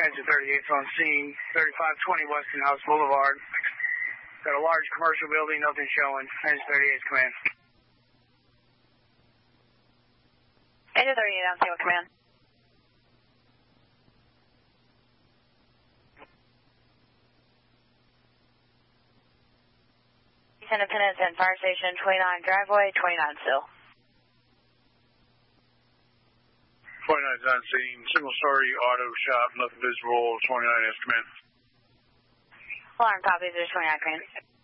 Engine 38's on scene, 3520 Westinghouse Boulevard. Got a large commercial building, nothing showing. Engine 38's command. Engine 38 on scene with command. Independence and Fire Station 29 driveway, 29 still. 29's on scene, single story auto shop, nothing visible, 29 is command. Alarm copies, there's 29 command.